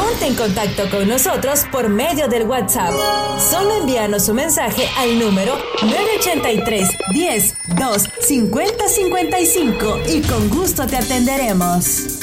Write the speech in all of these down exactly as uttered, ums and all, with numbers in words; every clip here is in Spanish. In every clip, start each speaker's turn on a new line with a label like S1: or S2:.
S1: Ponte en contacto con nosotros por medio del WhatsApp. Solo envíanos un mensaje al número nueve ochenta y tres, diez, dos, cincuenta, cincuenta y cinco y con gusto te atenderemos.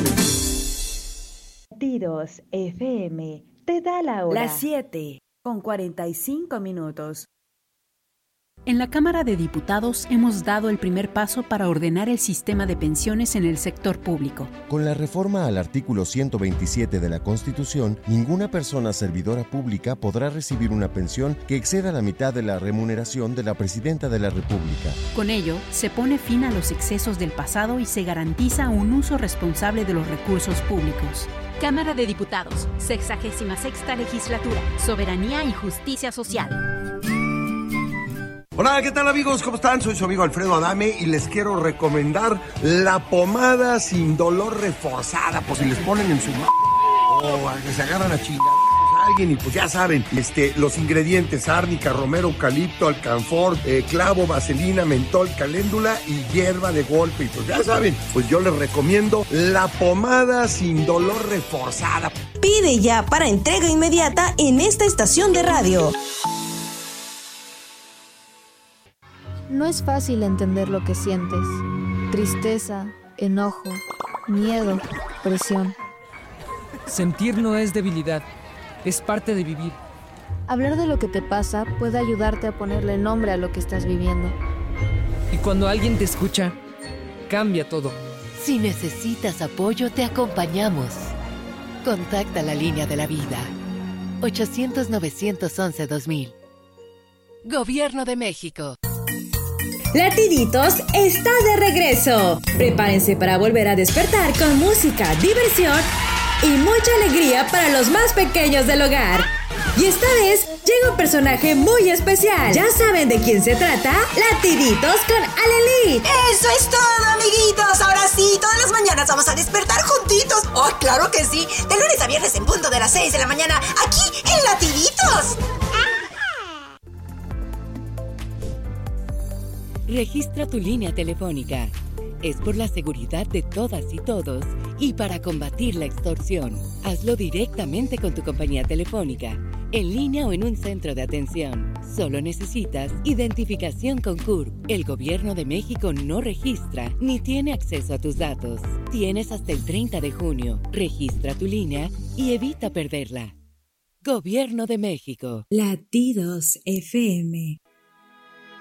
S2: Latidos F M te da la hora.
S3: Las siete con cuarenta y cinco minutos.
S4: En la Cámara de Diputados hemos dado el primer paso para ordenar el sistema de pensiones en el sector público.
S5: Con la reforma al artículo ciento veintisiete de la Constitución, ninguna persona servidora pública podrá recibir una pensión que exceda la mitad de la remuneración de la Presidenta de la República.
S4: Con ello, se pone fin a los excesos del pasado y se garantiza un uso responsable de los recursos públicos. Cámara de Diputados, sexagésima sexta legislatura, Soberanía y Justicia Social.
S6: Hola, ¿qué tal amigos? ¿Cómo están? Soy su amigo Alfredo Adame y les quiero recomendar la pomada sin dolor reforzada, por si les ponen en su m***, o a que se agarran a chingar a alguien y pues ya saben, este, los ingredientes: árnica, romero, eucalipto, alcanfor, eh, clavo, vaselina, mentol, caléndula y hierba de golpe. Y pues ya saben, pues yo les recomiendo la pomada sin dolor reforzada.
S1: Pide ya para entrega inmediata en esta estación de radio.
S7: No es fácil entender lo que sientes. Tristeza, enojo, miedo, presión.
S8: Sentir no es debilidad, es parte de vivir.
S7: Hablar de lo que te pasa puede ayudarte a ponerle nombre a lo que estás viviendo.
S8: Y cuando alguien te escucha, cambia todo.
S9: Si necesitas apoyo, te acompañamos. Contacta la línea de la vida. ochocientos, novecientos once, dos mil. Gobierno de México.
S1: Latiditos está de regreso. Prepárense para volver a despertar con música, diversión y mucha alegría para los más pequeños del hogar. Y esta vez llega un personaje muy especial. ¿Ya saben de quién se trata? Latiditos con Aleli.
S10: ¡Eso es todo, amiguitos! Ahora sí, todas las mañanas vamos a despertar juntitos. ¡Oh, claro que sí! De lunes a viernes en punto de las seis de la mañana, aquí en Latiditos.
S9: Registra tu línea telefónica. Es por la seguridad de todas y todos y para combatir la extorsión. Hazlo directamente con tu compañía telefónica, en línea o en un centro de atención. Solo necesitas identificación con C U R P. El Gobierno de México no registra ni tiene acceso a tus datos. Tienes hasta el treinta de junio. Registra tu línea y evita perderla. Gobierno de México.
S1: Latidos F M.